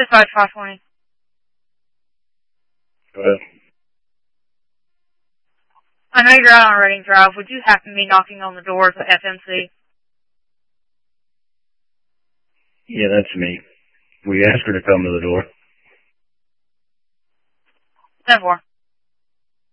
Dispatch 520. Go ahead. I know you're out on Reading Drive. Would you happen to be knocking on the doors at FMC? Yeah, that's me. We asked her to come to the door. 10-4.